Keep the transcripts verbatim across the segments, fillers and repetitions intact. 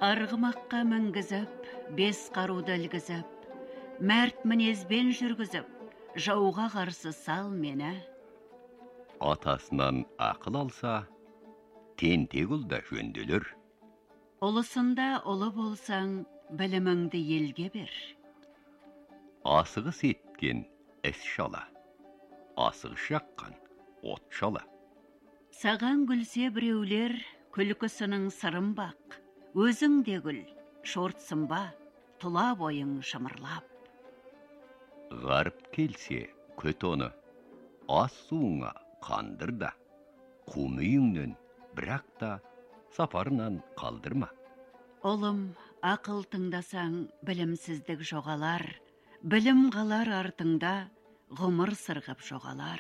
Арғымаққа мінгізіп, бес қаруды ілгізіп, мәрт мінезбен жүргізіп, жауға қарсы сал мені. Атасынан ақыл алса, тентек ұлда жөнделер. Ұлысында ұлы болсаң, біліміңді елге бер. Асығыс еткен іс шала, асығыс жаққан от шала. Саған күлсе біреулер, күлкісінің сырын бақ. Өзің де күл, шортсын ба, тұла бойың шымырлап. Ғарып келсе, көт оны, ас суыңа қандыр да, құм үйіңнен, бірақ та сапарынан қалдырма. Олым, ақыл тыңдасаң, білімсіздік жоғалар, білім қалар артыңда, ғұмыр сырғып жоғалар.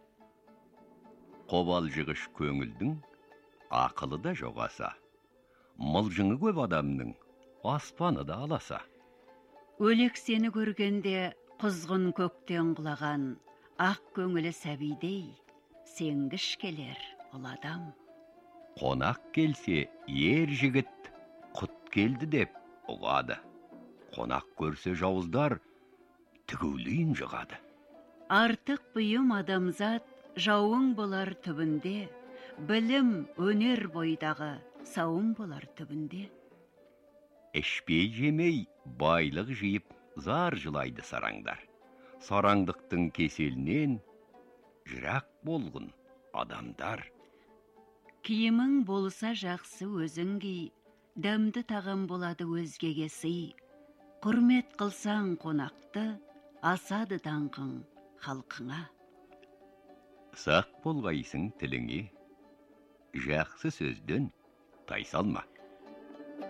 Қобалжығыш көңілдің ақылы да жоғаса, мылжыңы көп адамның аспаны да аласа. Өлек сені көргенде құзғын көктен құлаған, ақ көңілі сәбидей, сенгіш келер ол адам. Қонақ келсе, ер жігіт құт келді деп ұғады. Қонақ көрсе жауыздар тігулейін жығады. Артық бұйым адамзат жауың болар түбінде, білім өнер бойдағы сауың болар түбінде. Ішпей жемей байлық жиып зар жылайды сараңдар. Сараңдықтың кеселінен жырақ болғын адамдар. Киімің болса жақсы өзің ки, дәмді тағам болады өзгеге сый. Құрмет қылсаң қонақты, асады даңқың халқыңа. Сақ болғайсың тіліңе, жақсы сөзден тайсалма.